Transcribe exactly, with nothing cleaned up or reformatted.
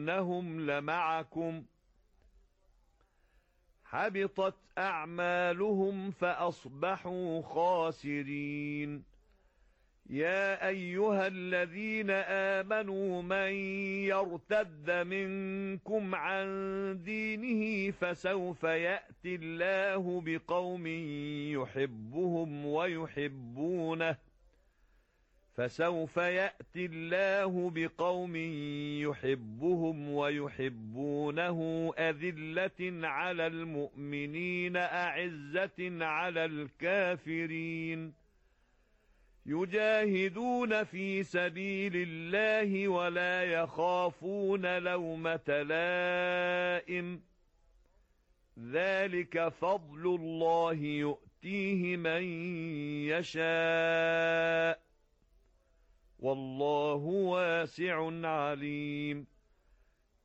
إنهم لمعكم حبطت أعمالهم فأصبحوا خاسرين. يا أيها الذين آمنوا من يرتد منكم عن دينه فسوف يأتي الله بقوم يحبهم ويحبونه فسوف يأتي الله بقوم يحبهم ويحبونه أذلة على المؤمنين أعزة على الكافرين يجاهدون في سبيل الله ولا يخافون لومة لائم ذلك فضل الله يؤتيه من يشاء والله واسع عليم.